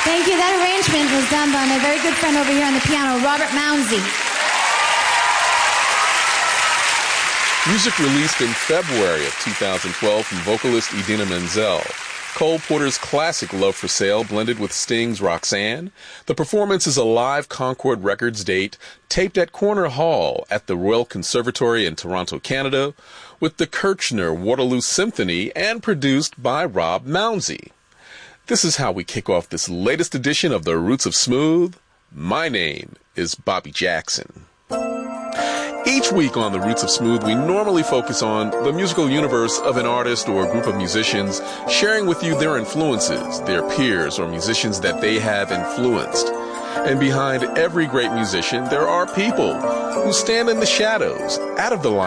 Thank you. That arrangement was done by my very good friend over here on the piano, Robert Mounsey. Music released in February of 2012 from vocalist Idina Menzel. Cole Porter's classic Love for Sale blended with Sting's Roxanne. The performance is a live Concord Records date taped at Corner Hall at the Royal Conservatory in Toronto, Canada, with the Kirchner Waterloo Symphony and produced by Rob Mounsey. This is how we kick off this latest edition of The Roots of Smooth. My name is Bobby Jackson. Each week on The Roots of Smooth, we normally focus on the musical universe of an artist or a group of musicians, sharing with you their influences, their peers or musicians that they have influenced. And behind every great musician, there are people who stand in the shadows, out of the limelight.